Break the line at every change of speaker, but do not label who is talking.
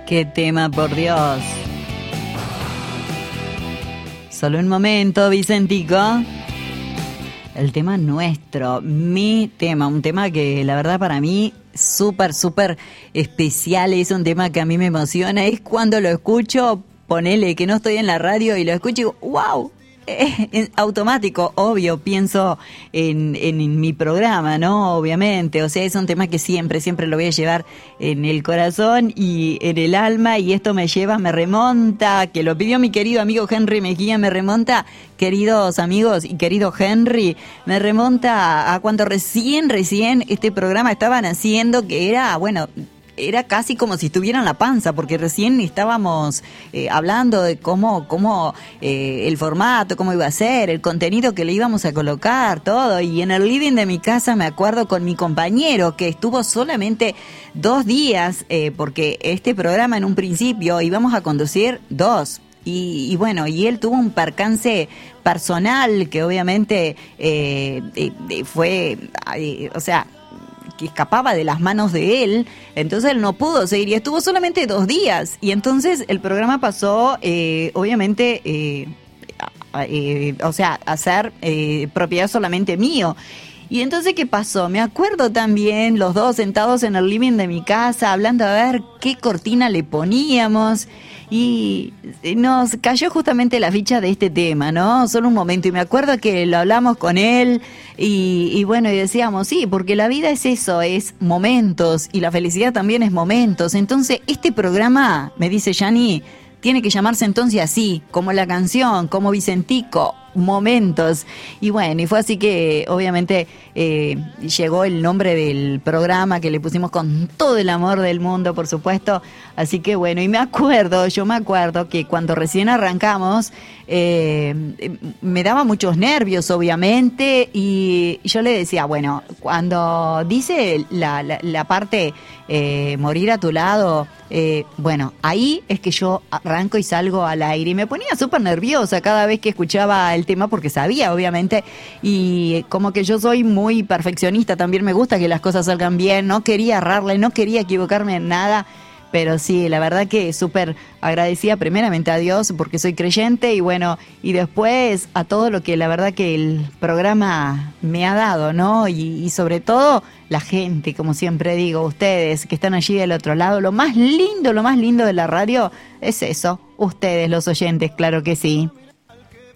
Qué tema, por Dios. Solo un momento, Vicentico. El tema nuestro, mi tema, un tema que la verdad para mí súper especial, es un tema que a mí me emociona, es cuando lo escucho, ponele que no estoy en la radio y lo escucho y digo, wow. Automático, obvio, pienso en mi programa, ¿no? Obviamente, o sea, es un tema que siempre lo voy a llevar en el corazón y en el alma, y esto me remonta, que lo pidió mi querido amigo Henry Mejía, me remonta, queridos amigos y querido Henry, me remonta a cuando recién este programa estaban haciendo, que era, bueno, era casi como si estuviera en la panza, porque recién estábamos hablando de cómo el formato, cómo iba a ser, el contenido que le íbamos a colocar, todo. Y en el living de mi casa me acuerdo con mi compañero, que estuvo solamente 2 días, porque este programa en un principio íbamos a conducir 2. Y bueno, y él tuvo un percance personal que obviamente fue, o sea, que escapaba de las manos de él, entonces él no pudo seguir y estuvo solamente 2 días, y entonces el programa pasó obviamente o sea, a ser propiedad solamente mío. Y entonces, ¿qué pasó? Me acuerdo también los dos sentados en el living de mi casa, hablando a ver qué cortina le poníamos, y nos cayó justamente la ficha de este tema, ¿no? Solo un momento, y me acuerdo que lo hablamos con él, y bueno, y decíamos, sí, porque la vida es eso, es momentos, y la felicidad también es momentos. Entonces, este programa, me dice Yani, tiene que llamarse entonces así, como la canción, como Vicentico, momentos. Y bueno, y fue así que obviamente llegó el nombre del programa, que le pusimos con todo el amor del mundo, por supuesto. Así que bueno, y yo me acuerdo que cuando recién arrancamos me daba muchos nervios, obviamente, y yo le decía, bueno, cuando dice la parte morir a tu lado, bueno, ahí es que yo arranco y salgo al aire, y me ponía súper nerviosa cada vez que escuchaba el tema, porque sabía, obviamente, y como que yo soy muy perfeccionista, también me gusta que las cosas salgan bien, no quería errarle, no quería equivocarme en nada. Pero sí, la verdad que súper agradecida primeramente a Dios, porque soy creyente, y bueno, y después a todo lo que la verdad que el programa me ha dado, ¿no? Y sobre todo la gente, como siempre digo, ustedes que están allí del otro lado, lo más lindo de la radio es eso, ustedes los oyentes, claro que sí.